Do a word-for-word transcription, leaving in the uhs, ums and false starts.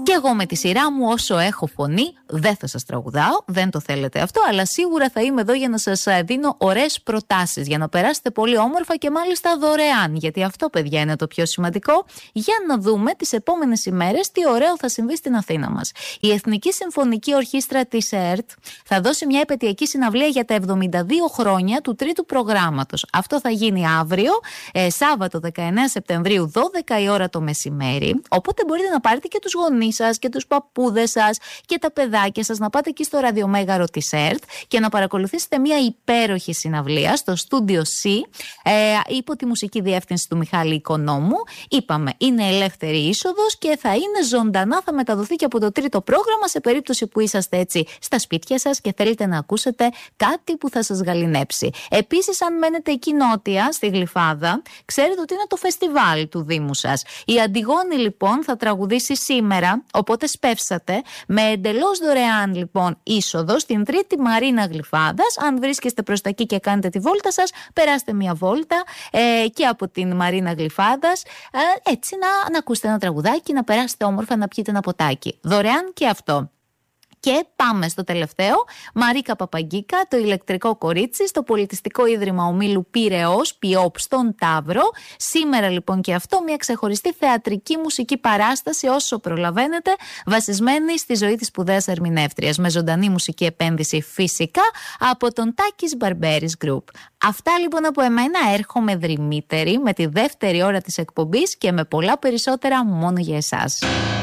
Και εγώ με τη σειρά μου, όσο έχω φωνή, δεν θα σας τραγουδάω, δεν το θέλετε αυτό, αλλά σίγουρα θα είμαι εδώ για να σας δίνω ωραίες προτάσεις, για να περάσετε πολύ όμορφα και μάλιστα δωρεάν. Γιατί αυτό, παιδιά, είναι το πιο σημαντικό. Για να δούμε τις επόμενες ημέρες τι ωραίο θα συμβεί στην Αθήνα μας. Η Εθνική Συμφωνική Ορχήστρα της ΕΡΤ θα δώσει μια επαιτειακή συναυλία για τα εβδομήντα δύο χρόνια του τρίτου προγράμματος. Αυτό θα γίνει αύριο, ε, Σάββατο δεκαεννέα Σεπτεμβρίου, δώδεκα η ώρα το μεσημέρι. Οπότε μπορείτε να πάρετε και τους γονείς σας και τους παππούδες σας και τα παιδάκια σας, να πάτε εκεί στο ραδιομέγαρο της ΕΡΤ και να παρακολουθήσετε μια υπέροχη συναυλία στο στούντιο C, ε, υπό τη μουσική διεύθυνση του Μιχάλη Οικονόμου. Είπαμε, είναι ελεύθερη είσοδος και θα είναι ζωντανά, θα μεταδοθεί και από το τρίτο πρόγραμμα σε περίπτωση που είσαστε έτσι στα σπίτια σας και θέλετε να ακούσετε κάτι που θα σας γαληνέψει. Επίσης, αν μένετε εκεί νότια, στη Γλυφάδα, ξέρετε ότι είναι το φεστιβάλ του Δήμου σας. Η Αντιγόνη λοιπόν θα τραγουδήσει σήμερα, οπότε σπεύσατε, με εντελώς δωρεάν λοιπόν είσοδο στην τρίτη Μαρίνα Γλυφάδας. Αν βρίσκεστε προς τα εκεί και κάνετε τη βόλτα σας, περάστε μια βόλτα ε, και από την Μαρίνα Γλυφάδας, ε, έτσι να, να ακούσετε ένα τραγουδάκι, να περάσετε όμορφα, να πιείτε ένα ποτάκι. Δωρεάν και αυτό. Και πάμε στο τελευταίο. Μαρίκα Παπαγκίκα, το ηλεκτρικό κορίτσι, στο Πολιτιστικό Ίδρυμα Ομίλου Πειραιώς, ΠΙΟΠ, στον Ταύρο. Σήμερα λοιπόν και αυτό, μια ξεχωριστή θεατρική μουσική παράσταση, όσο προλαβαίνετε, βασισμένη στη ζωή της σπουδαίας ερμηνεύτριας, με ζωντανή μουσική επένδυση φυσικά από τον Τάκης Μπαρμπέρης Group. Αυτά λοιπόν από εμένα. Έρχομαι δρυμύτερη με τη δεύτερη ώρα της εκπομπής και με πολλά περισσότερα μόνο για εσάς.